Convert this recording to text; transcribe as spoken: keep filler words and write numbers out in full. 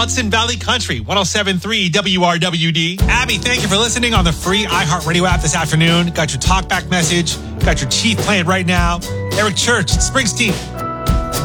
Hudson Valley Country, one oh seven point three W R W D. Abby, thank you for listening on the free iHeartRadio app this afternoon. Got your talkback message. Got your Chief playing right now. Eric Church, Springsteen.